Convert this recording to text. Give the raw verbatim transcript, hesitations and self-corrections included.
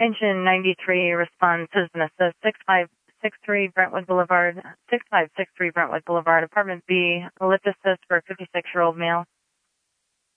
Engine ninety-three responds, Citizen Assist, six five six three Brentwood Boulevard, six five six three Brentwood Boulevard, Apartment B, lift assist for a fifty-six-year-old male.